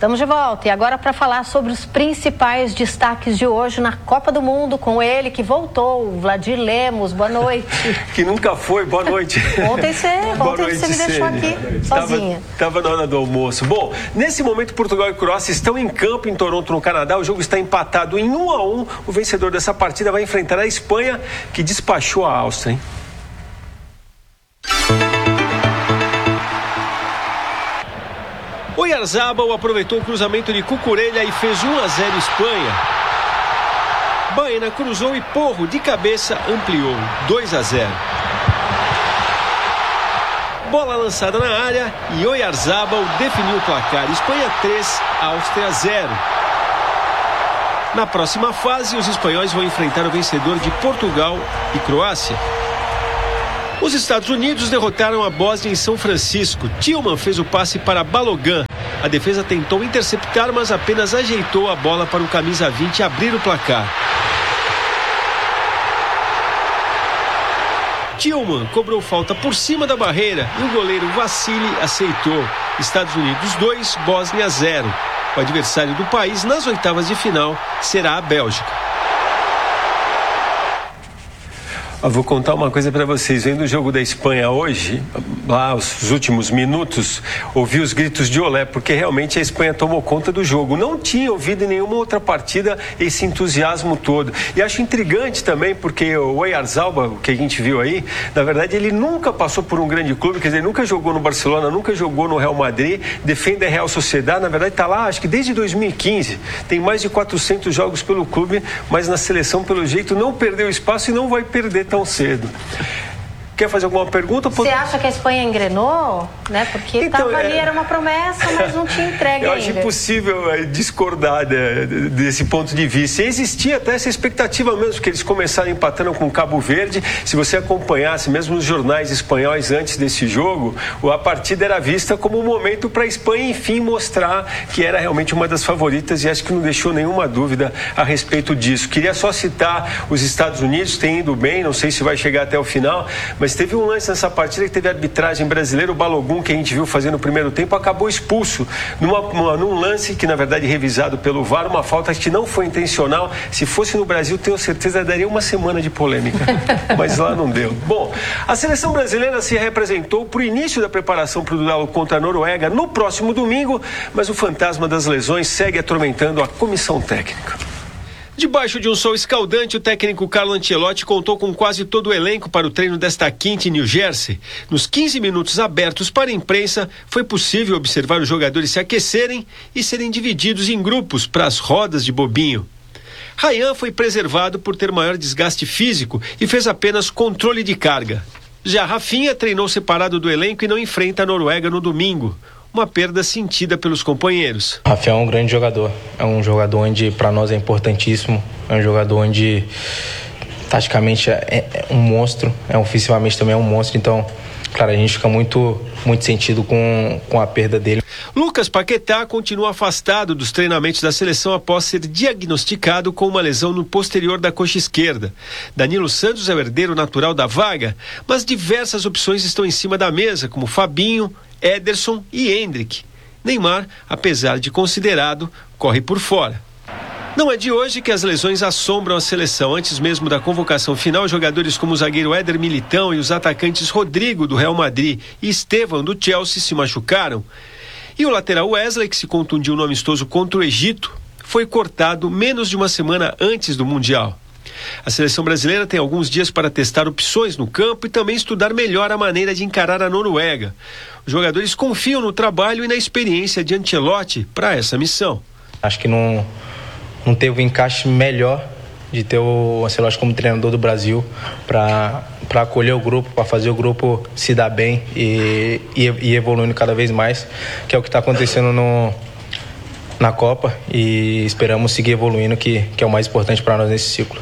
Estamos de volta e agora para falar sobre os principais destaques de hoje na Copa do Mundo com ele que voltou, o Vladir Lemos. Boa noite. Que nunca foi, boa noite. Ontem você me deixou aqui sozinha. Estava na hora do almoço. Bom, nesse momento Portugal e Croácia estão em campo em Toronto, no Canadá. O jogo está empatado em 1-1. O vencedor dessa partida vai enfrentar a Espanha, que despachou a Áustria, hein? Oyarzabal aproveitou o cruzamento de Cucurella e fez 1-0 Espanha. Baena cruzou e Porro, de cabeça, ampliou 2-0. Bola lançada na área e Oyarzabal definiu o placar. Espanha 3, Áustria 0. Na próxima fase, os espanhóis vão enfrentar o vencedor de Portugal e Croácia. Os Estados Unidos derrotaram a Bósnia em São Francisco. Tillman fez o passe para Balogun. A defesa tentou interceptar, mas apenas ajeitou a bola para o camisa 20 abrir o placar. Tillman cobrou falta por cima da barreira e o goleiro Vassili aceitou. Estados Unidos 2, Bósnia 0. O adversário do país nas oitavas de final será a Bélgica. Eu vou contar uma coisa para vocês. Vendo o jogo da Espanha hoje, lá os últimos minutos, ouvi os gritos de olé, porque realmente a Espanha tomou conta do jogo. Não tinha ouvido em nenhuma outra partida esse entusiasmo todo. E acho intrigante também, porque o Oyarzabal, que a gente viu aí, na verdade ele nunca passou por um grande clube, quer dizer, nunca jogou no Barcelona, nunca jogou no Real Madrid, defende a Real Sociedad, na verdade está lá, acho que desde 2015. Tem mais de 400 jogos pelo clube, mas na seleção, pelo jeito, não perdeu espaço e não vai perder tão cedo. Quer fazer alguma pergunta? Você acha que a Espanha engrenou? Né? Porque estava ali, era uma promessa, mas não tinha entregue eu ainda. acho impossível discordar desse ponto de vista. Existia até essa expectativa mesmo, que eles começaram empatando com Cabo Verde. Se você acompanhasse, mesmo nos jornais espanhóis antes desse jogo, a partida era vista como um momento para a Espanha, enfim, mostrar que era realmente uma das favoritas, e acho que não deixou nenhuma dúvida a respeito disso. Queria só citar os Estados Unidos, tem ido bem, não sei se vai chegar até o final, mas teve um lance nessa partida que teve arbitragem brasileira. O Balogun, que a gente viu fazendo no primeiro tempo, acabou expulso num lance que, na verdade, revisado pelo VAR, uma falta que não foi intencional. Se fosse no Brasil, tenho certeza, daria uma semana de polêmica, mas lá não deu. Bom, a seleção brasileira se representou para o início da preparação para o duelo contra a Noruega no próximo domingo, mas o fantasma das lesões segue atormentando a comissão técnica. Debaixo de um sol escaldante, o técnico Carlo Ancelotti contou com quase todo o elenco para o treino desta quinta em New Jersey. Nos 15 minutos abertos para a imprensa, foi possível observar os jogadores se aquecerem e serem divididos em grupos para as rodas de bobinho. Ryan foi preservado por ter maior desgaste físico e fez apenas controle de carga. Já Rafinha treinou separado do elenco e não enfrenta a Noruega no domingo. Uma perda sentida pelos companheiros. Rafael é um grande jogador. É um jogador onde para nós é importantíssimo. É um jogador onde taticamente é um monstro. Ofensivamente também é um monstro. Então, claro, a gente fica muito sentido com a perda dele. Lucas Paquetá continua afastado dos treinamentos da seleção após ser diagnosticado com uma lesão no posterior da coxa esquerda. Danilo Santos é o herdeiro natural da vaga, mas diversas opções estão em cima da mesa, como Fabinho, Ederson e Endrick. Neymar, apesar de considerado, corre por fora. Não é de hoje que as lesões assombram a seleção. Antes mesmo da convocação final, jogadores como o zagueiro Éder Militão e os atacantes Rodrigo, do Real Madrid, e Estevão, do Chelsea, se machucaram. E o lateral Wesley, que se contundiu no amistoso contra o Egito, foi cortado menos de uma semana antes do Mundial. A seleção brasileira tem alguns dias para testar opções no campo e também estudar melhor a maneira de encarar a Noruega. Os jogadores confiam no trabalho e na experiência de Ancelotti para essa missão. Acho que não teve um encaixe melhor de ter o Ancelotti como treinador do Brasil para acolher o grupo, para fazer o grupo se dar bem e evoluindo cada vez mais, que é o que está acontecendo na Copa, e esperamos seguir evoluindo, que é o mais importante para nós nesse ciclo.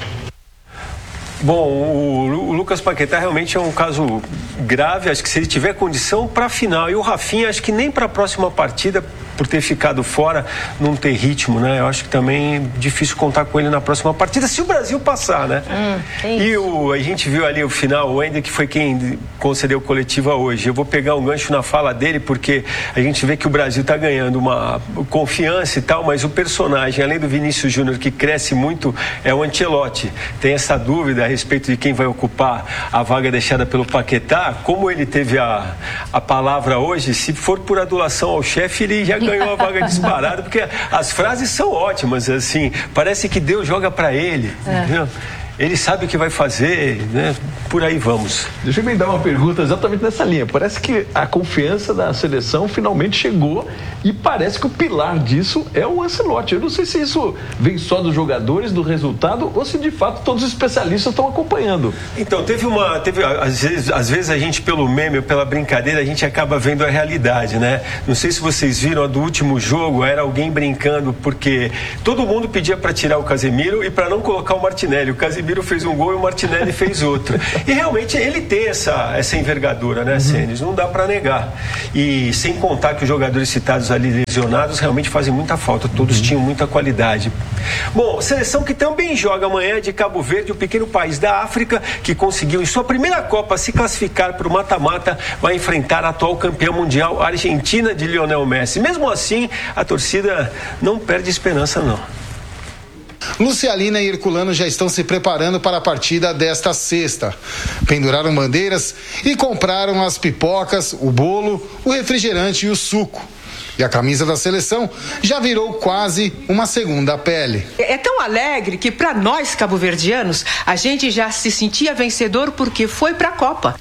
Bom, o Lucas Paquetá realmente é um caso grave. Acho que se ele tiver condição para a final, e o Rafinha acho que nem para a próxima partida, por ter ficado fora, não ter ritmo, né? Eu acho que também é difícil contar com ele na próxima partida, se o Brasil passar, né? E a gente viu ali o final, o Ender, que foi quem concedeu coletiva hoje. Eu vou pegar um gancho na fala dele, porque a gente vê que o Brasil está ganhando uma confiança e tal, mas o personagem, além do Vinícius Júnior, que cresce muito, é o Ancelotti. Tem essa dúvida a respeito de quem vai ocupar a vaga deixada pelo Paquetá. Como ele teve a palavra hoje, se for por adulação ao chefe, ele já ganhou a vaga disparada, porque as frases são ótimas, assim, parece que Deus joga para ele, entendeu? Ele sabe o que vai fazer, né? Por aí vamos. Deixa eu me dar uma pergunta exatamente nessa linha. Parece que a confiança da seleção finalmente chegou e parece que o pilar disso é o Ancelotti. Eu não sei se isso vem só dos jogadores, do resultado, ou se de fato todos os especialistas estão acompanhando. Então, às vezes a gente, pelo meme, pela brincadeira, a gente acaba vendo a realidade, né? Não sei se vocês viram a do último jogo, era alguém brincando, porque todo mundo pedia para tirar o Casemiro e para não colocar o Martinelli. O Casemiro fez um gol e o Martinelli fez outro. E realmente ele tem essa envergadura, né, Senes? Não dá para negar. E sem contar que os jogadores citados ali lesionados realmente fazem muita falta. Todos tinham muita qualidade. Bom, seleção que também joga amanhã de Cabo Verde, o pequeno país da África, que conseguiu em sua primeira Copa se classificar para o mata-mata, vai enfrentar a atual campeã mundial, a Argentina de Lionel Messi. Mesmo assim, a torcida não perde esperança, não. Lucialina e Herculano já estão se preparando para a partida desta sexta. Penduraram bandeiras e compraram as pipocas, o bolo, o refrigerante e o suco. E a camisa da seleção já virou quase uma segunda pele. É tão alegre que para nós cabo-verdianos a gente já se sentia vencedor porque foi para a Copa.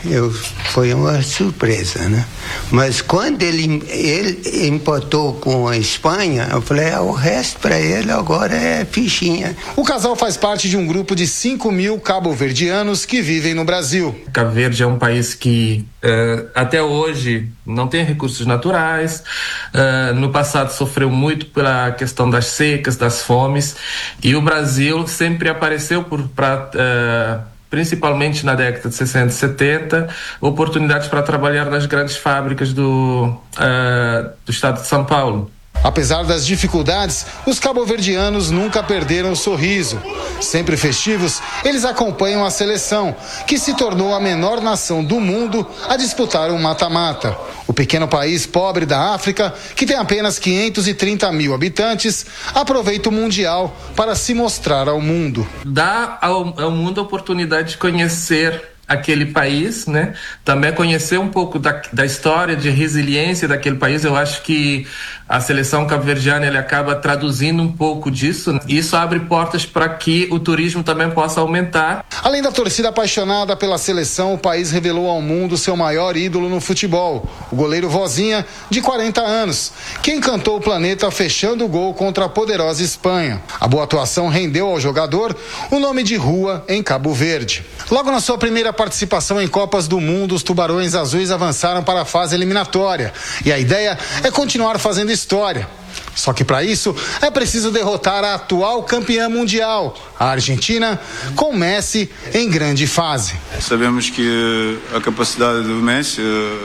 Foi uma surpresa, né? Mas quando ele empatou com a Espanha, eu falei, o resto para ele agora é fichinha. O casal faz parte de um grupo de 5 mil cabo-verdianos que vivem no Brasil. Cabo Verde é um país que até hoje não tem recursos naturais. No passado sofreu muito pela questão das secas, das fomes, e o Brasil sempre apareceu principalmente na década de 60 e 70, oportunidades para trabalhar nas grandes fábricas do estado de São Paulo. Apesar das dificuldades, os cabo-verdianos nunca perderam o sorriso. Sempre festivos, eles acompanham a seleção, que se tornou a menor nação do mundo a disputar um mata-mata. O pequeno país pobre da África, que tem apenas 530 mil habitantes, aproveita o Mundial para se mostrar ao mundo. Dá ao mundo a oportunidade de conhecer aquele país, né? Também conhecer um pouco da história de resiliência daquele país. Eu acho que a seleção cabo-verdiana ele acaba traduzindo um pouco disso, né? Isso abre portas para que o turismo também possa aumentar. Além da torcida apaixonada pela seleção, o país revelou ao mundo seu maior ídolo no futebol, o goleiro Vozinha, de 40 anos, que encantou o planeta fechando o gol contra a poderosa Espanha. A boa atuação rendeu ao jogador o nome de rua em Cabo Verde. Logo na sua primeira participação em Copas do Mundo, os Tubarões Azuis avançaram para a fase eliminatória. E a ideia é continuar fazendo história. Só que para isso é preciso derrotar a atual campeã mundial, a Argentina, com Messi em grande fase. Sabemos que a capacidade do Messi,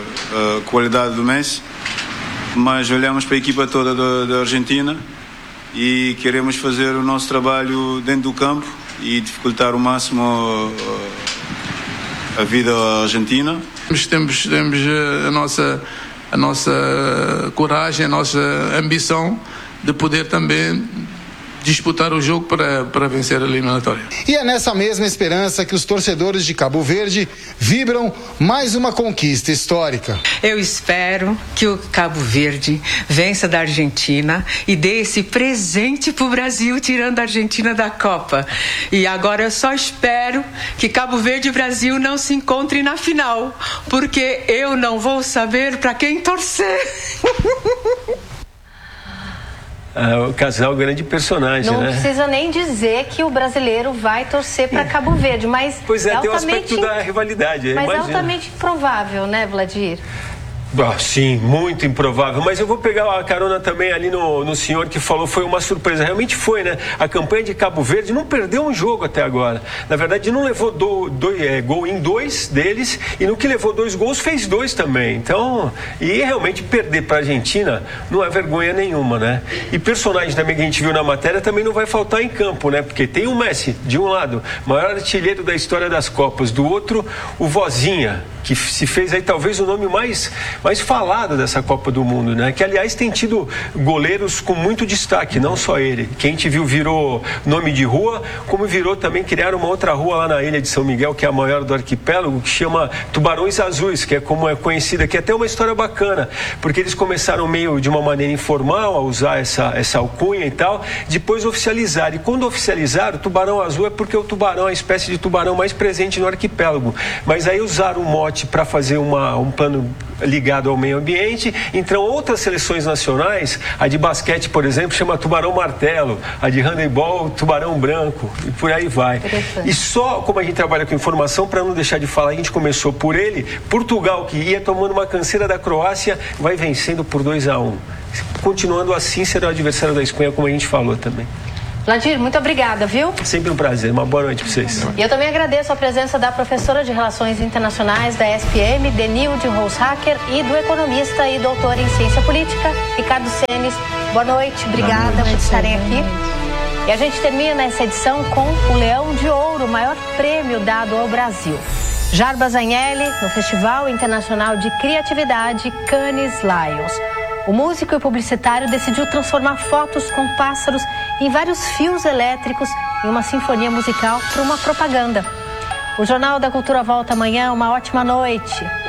a qualidade do Messi, mas olhamos para a equipa toda da Argentina e queremos fazer o nosso trabalho dentro do campo e dificultar o máximo a vida argentina. Temos a nossa coragem, a nossa ambição de poder também disputar o jogo para vencer a eliminatória. E é nessa mesma esperança que os torcedores de Cabo Verde vibram mais uma conquista histórica. Eu espero que o Cabo Verde vença da Argentina e dê esse presente pro Brasil, tirando a Argentina da Copa. E agora eu só espero que Cabo Verde e Brasil não se encontrem na final, porque eu não vou saber para quem torcer. O casal grande personagem, não né? Não precisa nem dizer que o brasileiro vai torcer para Cabo Verde, mas pois é, tem o aspecto da rivalidade. Mas é altamente improvável, né, Vladir? Sim, muito improvável, mas eu vou pegar a carona também ali no senhor que falou, foi uma surpresa, realmente foi, né? A campanha de Cabo Verde não perdeu um jogo até agora, na verdade não levou gol em 2 deles, e no que levou 2 gols fez 2 também, então, e realmente perder para a Argentina não é vergonha nenhuma, né? E personagem também que a gente viu na matéria também não vai faltar em campo, né? Porque tem o Messi, de um lado, maior artilheiro da história das Copas, do outro, o Vozinha, que se fez aí talvez o nome mais falado dessa Copa do Mundo, né? Que, aliás, tem tido goleiros com muito destaque, não só ele. Quem te viu virou nome de rua, como virou também, criaram uma outra rua lá na ilha de São Miguel, que é a maior do arquipélago, que chama Tubarões Azuis, que é como é conhecida, que é até uma história bacana, porque eles começaram meio de uma maneira informal a usar essa alcunha e tal, depois oficializaram. E quando oficializaram, o Tubarão Azul é porque o tubarão é a espécie de tubarão mais presente no arquipélago. Mas aí usaram o mote para fazer um plano ligado ao meio ambiente. Então, outras seleções nacionais, a de basquete, por exemplo, chama Tubarão Martelo, a de handebol, Tubarão Branco, e por aí vai. E só como a gente trabalha com informação, para não deixar de falar, a gente começou por ele, Portugal, que ia tomando uma canseira da Croácia, vai vencendo por 2-1. Continuando assim, será o adversário da Espanha, como a gente falou também. Vladir, muito obrigada, viu? Sempre um prazer, uma boa noite para vocês. E eu também agradeço a presença da professora de Relações Internacionais da SPM, Denilde Roushacker, e do economista e doutor em Ciência Política, Ricardo Senes. Boa noite, obrigada por estarem aqui. E a gente termina essa edição com o Leão de Ouro, o maior prêmio dado ao Brasil. Jarbas Agnelli, no Festival Internacional de Criatividade Cannes Lions. O músico e publicitário decidiu transformar fotos com pássaros em vários fios elétricos em uma sinfonia musical para uma propaganda. O Jornal da Cultura volta amanhã. Uma ótima noite.